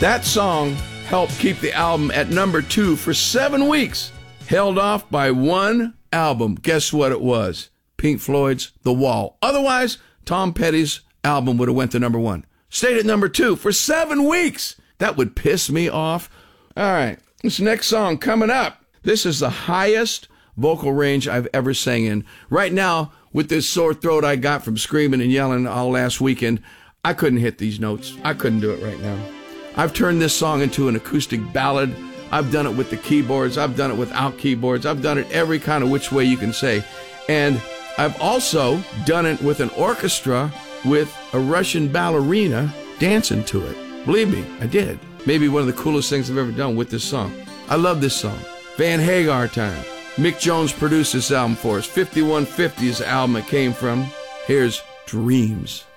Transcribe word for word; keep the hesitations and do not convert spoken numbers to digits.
That song helped keep the album at number two for seven weeks, held off by one album. Guess what it was? Pink Floyd's The Wall. Otherwise, Tom Petty's album would have went to number one. Stayed at number two for seven weeks. That would piss me off. All right, this next song coming up. This is the highest vocal range I've ever sang in. Right now, with this sore throat I got from screaming and yelling all last weekend, I couldn't hit these notes. I couldn't do it right now. I've turned this song into an acoustic ballad. I've done it with the keyboards. I've done it without keyboards. I've done it every kind of which way you can say. And I've also done it with an orchestra with a Russian ballerina dancing to it. Believe me, I did. Maybe one of the coolest things I've ever done with this song. I love this song. Van Hagar time. Mick Jones produced this album for us. fifty-one fifty is the album it came from. Here's Dreams.